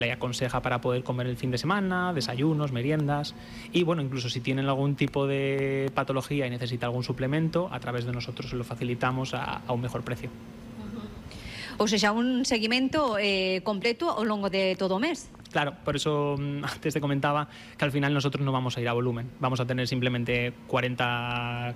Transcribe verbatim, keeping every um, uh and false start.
le aconseja para poder comer el fin de semana, desayunos, meriendas, y bueno, incluso si tienen algún tipo de patología y necesita algún suplemento, a través de nosotros se lo facilitamos a, a un mejor precio. Ou seja, un seguimento eh, completo ao longo de todo o mes. Claro, por eso antes te comentaba que al final nosotros no vamos a ir a volumen, vamos a tener simplemente cuarenta